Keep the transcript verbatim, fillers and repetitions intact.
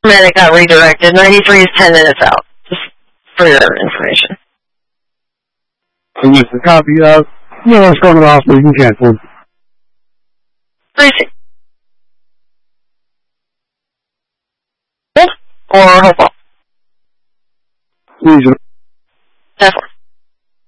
minute got redirected. ninety-three is ten minutes out. Just for your information. And with the copy of, you know, it's going to the hospital, you can cancel. Gracie. Or Hopewell. Please.